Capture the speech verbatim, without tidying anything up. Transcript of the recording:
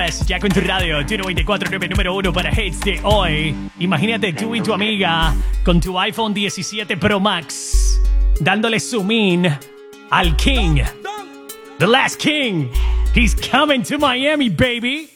West, ya con tu radio, tu noventa y cuatro punto nueve número uno para hits de hoy. Imagínate tú y tu amiga con tu iPhone diecisiete Pro Max, dándole zoom in al King. The last King. He's coming to Miami, baby.